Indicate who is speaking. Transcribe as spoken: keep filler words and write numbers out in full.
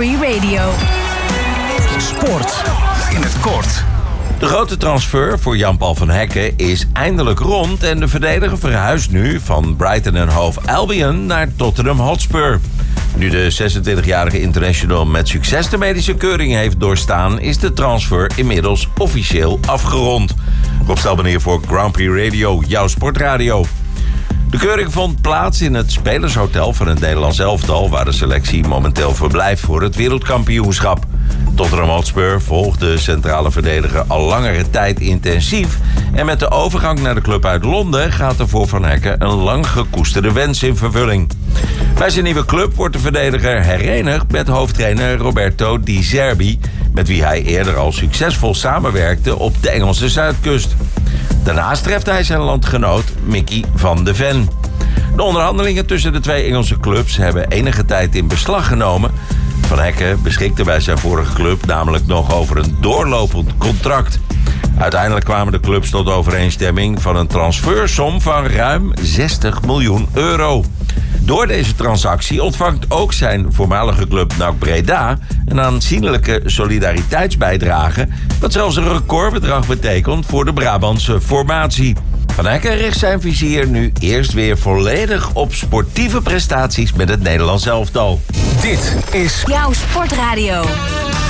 Speaker 1: Free Radio.
Speaker 2: Sport in het kort.
Speaker 3: De grote transfer voor Jan-Paul van Hekken is eindelijk rond en de verdediger verhuist nu van Brighton en Hove Albion naar Tottenham Hotspur. Nu de zesentwintigjarige international met succes de medische keuring heeft doorstaan, is de transfer inmiddels officieel afgerond. Rob Stelman hier voor Grand Prix Radio, jouw sportradio. De keuring vond plaats in het Spelershotel van het Nederlands elftal, waar de selectie momenteel verblijft voor het wereldkampioenschap. Tottenham Hotspur volgt de centrale verdediger al langere tijd intensief. En met de overgang naar de club uit Londen gaat er voor Van Hekken een lang gekoesterde wens in vervulling. Bij zijn nieuwe club wordt de verdediger herenigd met hoofdtrainer Roberto Di Zerbi, met wie hij eerder al succesvol samenwerkte op de Engelse Zuidkust. Daarnaast treft hij zijn landgenoot Mickey van de Ven. De onderhandelingen tussen de twee Engelse clubs hebben enige tijd in beslag genomen. Van Hekken beschikte bij zijn vorige club namelijk nog over een doorlopend contract. Uiteindelijk kwamen de clubs tot overeenstemming van een transfersom van ruim zestig miljoen euro. Door deze transactie ontvangt ook zijn voormalige club N A C Breda een aanzienlijke solidariteitsbijdrage, wat zelfs een recordbedrag betekent voor de Brabantse formatie. Van Hekken richt zijn vizier nu eerst weer volledig op sportieve prestaties met het Nederlands elftal.
Speaker 2: Dit is
Speaker 1: Jouw sportradio.